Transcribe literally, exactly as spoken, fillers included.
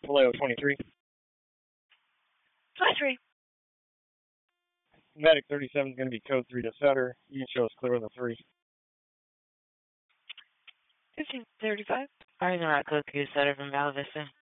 Vallejo twenty-three. twenty-three. Medic thirty-seven is going to be code three to Sutter. You show us clear with a three. fifteen thirty-five. Parking lot code three to Sutter from Val Vista.